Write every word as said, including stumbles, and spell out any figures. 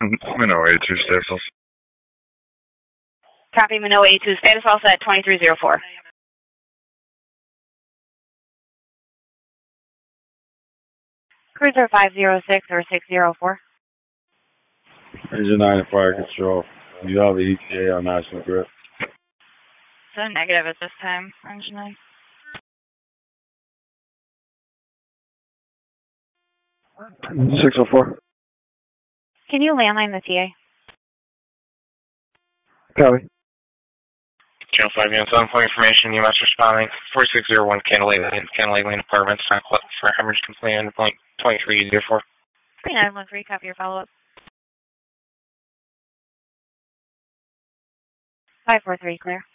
Minnow eight two status. Copy, Minnow eight two, status all set, twenty-three oh four. Cruiser five oh six or six oh four. Engine nine Fire Control. You have the E T A on National Grid. So negative at this time, engine nine. six oh four. Can you landline the T A? Copy. Channel five, unit seven point information, U S responding. four six zero one Candlelight Lane, Candlelight Lane Apartments, not for hemorrhage complaint, point twenty-three oh four. three nine one three, copy your follow-up. five four three, clear.